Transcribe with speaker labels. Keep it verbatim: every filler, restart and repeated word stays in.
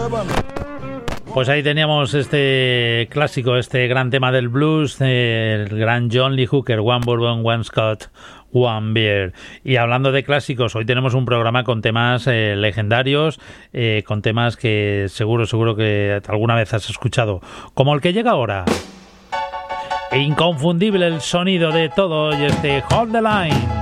Speaker 1: Pues ahí teníamos este clásico, este gran tema del blues, el gran John Lee Hooker, One Bourbon, One Scotch, One Beer. Y hablando de clásicos, hoy tenemos un programa con temas eh, legendarios, eh, con temas que seguro, seguro que alguna vez has escuchado, como el que llega ahora. E inconfundible el sonido de todo y este Hold the Line.